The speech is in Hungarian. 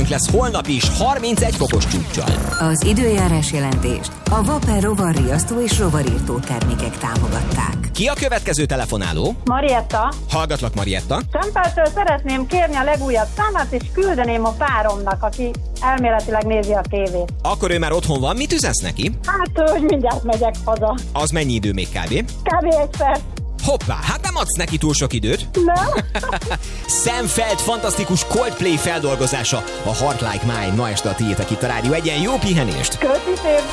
lesz holnap is 31 fokos csúccsal. Az időjárás jelentést a Vaper rovarriasztó és rovarírtó termékek támogatták. Ki a következő telefonáló? Marietta. Hallgatlak, Marietta. Csempeltől szeretném kérni a legújabb számát, és küldeném a páromnak, aki elméletileg nézi a tévét. Akkor ő már otthon van, mit üzensz neki? Hát, hogy mindjárt megyek haza. Az mennyi idő még kb? Kb. 1 perc. Hoppá, hát nem adsz neki túl sok időt. Nem? Sam Feld fantasztikus Coldplay feldolgozása, a Heart Like Mine. Ma este a tiétek itt a Rádió Egyen. Jó pihenést! Köszi szépen!